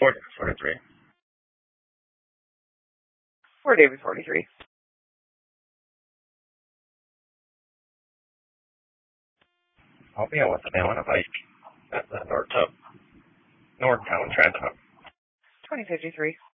43. For David 43. I'll be with the Atlanta Bike at the Northtown Trans Hub. 2053.